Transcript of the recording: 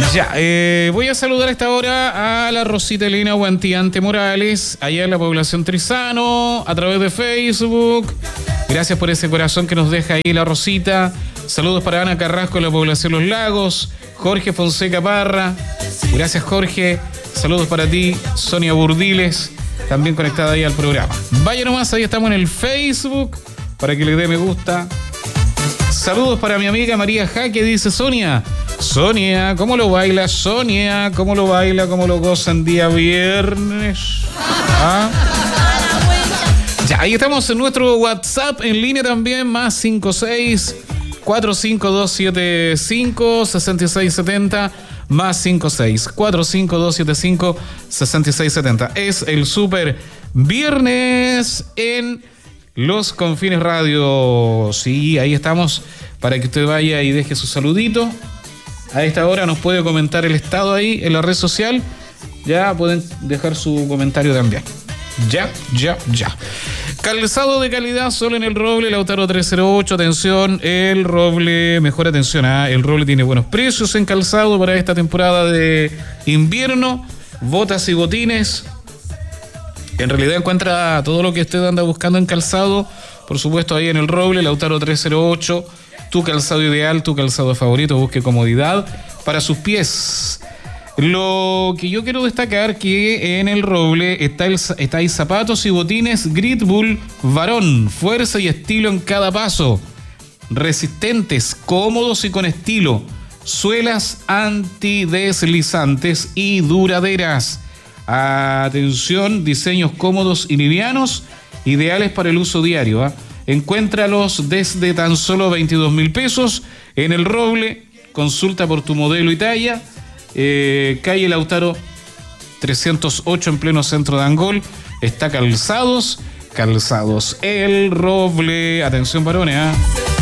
Ya, voy a saludar a esta hora a la Rosita Elena Guantiante Morales, allá en la población Trizano, a través de Facebook. Gracias por ese corazón que nos deja ahí la Rosita. Saludos para Ana Carrasco en la población Los Lagos, Jorge Fonseca Parra. Gracias, Jorge. Saludos para ti, Sonia Burdiles, también conectada ahí al programa. Vaya nomás, ahí estamos en el Facebook, para que le dé me gusta. Saludos para mi amiga María Jaque, dice Sonia, ¿cómo lo baila? Sonia, ¿cómo lo baila? ¿Cómo lo gozan día viernes? ¿Ah? Ya, ahí estamos en nuestro WhatsApp en línea también, más 56 45275 6670, más 56 45275 6670. Es el super viernes en Los Confines Radio. Sí, ahí estamos para que usted vaya y deje su saludito. A esta hora nos puede comentar el estado ahí en la red social. Ya pueden dejar su comentario también. Ya. Calzado de calidad solo en El Roble, Lautaro 308. Atención, El Roble, mejor atención, El Roble tiene buenos precios en calzado para esta temporada de invierno. Botas y botines. En realidad encuentra todo lo que usted anda buscando en calzado, por supuesto ahí en El Roble, Lautaro 308, tu calzado ideal, tu calzado favorito, busque comodidad para sus pies. Lo que yo quiero destacar que en El Roble está ahí zapatos y botines Grit Bull varón, fuerza y estilo en cada paso, resistentes, cómodos y con estilo, suelas antideslizantes y duraderas. Atención, diseños cómodos y livianos, ideales para el uso diario. Encuéntralos desde tan solo 22,000 pesos en El Roble. Consulta por tu modelo y talla. Calle Lautaro 308 en pleno centro de Angol. Está Calzados El Roble. Atención, varones.